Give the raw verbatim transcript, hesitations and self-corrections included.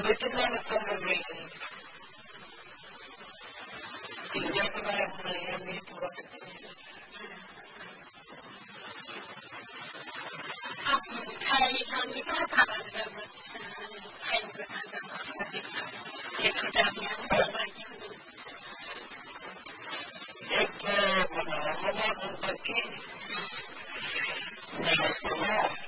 Original family. Tidak pernah melayani Tuhan. Aku cari kami kata dalam kain berada seperti itu yang banyak. Itu benar-benar bagi. Nah,